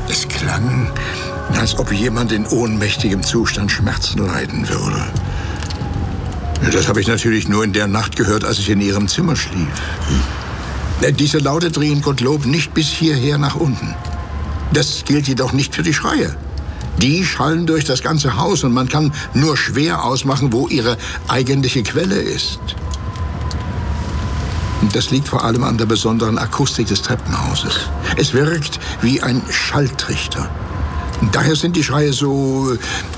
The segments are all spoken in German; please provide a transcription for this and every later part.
Es klang, als ob jemand in ohnmächtigem Zustand Schmerzen leiden würde. Das habe ich natürlich nur in der Nacht gehört, als ich in ihrem Zimmer schlief. Diese Laute dringen Gottlob nicht bis hierher nach unten. Das gilt jedoch nicht für die Schreie. Die schallen durch das ganze Haus und man kann nur schwer ausmachen, wo ihre eigentliche Quelle ist. Das liegt vor allem an der besonderen Akustik des Treppenhauses. Es wirkt wie ein Schalltrichter. Daher sind die Schreie so,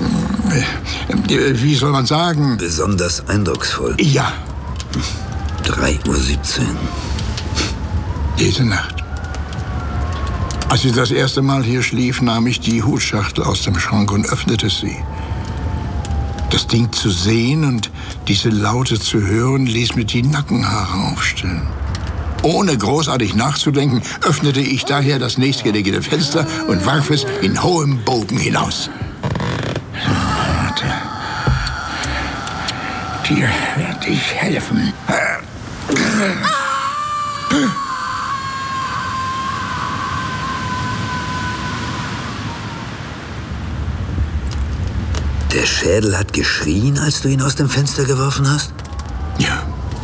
wie soll man sagen? Besonders eindrucksvoll. Ja. 3:17 Uhr. Diese Nacht. Als ich das erste Mal hier schlief, nahm ich die Hutschachtel aus dem Schrank und öffnete sie. Das Ding zu sehen und diese Laute zu hören, ließ mir die Nackenhaare aufstellen. Ohne großartig nachzudenken, öffnete ich daher das nächstgelegene Fenster und warf es in hohem Bogen hinaus. Warte. Dir werde ich helfen. Der Schädel hat geschrien, als du ihn aus dem Fenster geworfen hast? Ja.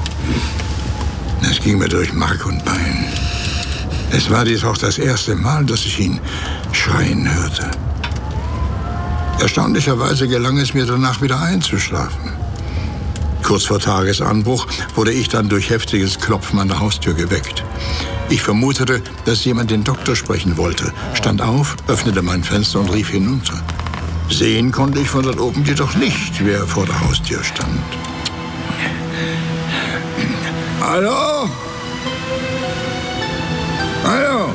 Es ging mir durch Mark und Bein. Es war dies auch das erste Mal, dass ich ihn schreien hörte. Erstaunlicherweise gelang es mir danach wieder einzuschlafen. Kurz vor Tagesanbruch wurde ich dann durch heftiges Klopfen an der Haustür geweckt. Ich vermutete, dass jemand den Doktor sprechen wollte, stand auf, öffnete mein Fenster und rief hinunter. Sehen konnte ich von dort oben jedoch nicht, wer vor der Haustür stand. Hallo? Hallo?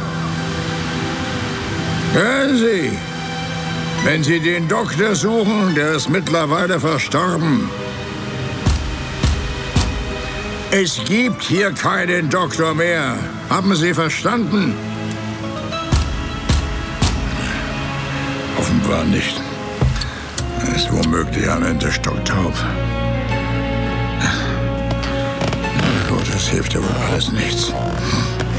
Hören Sie, wenn Sie den Doktor suchen, der ist mittlerweile verstorben. Es gibt hier keinen Doktor mehr. Haben Sie verstanden? Offenbar nicht. Er ist womöglich am Ende stocktaub. Na gut, das hilft ja wohl alles nichts.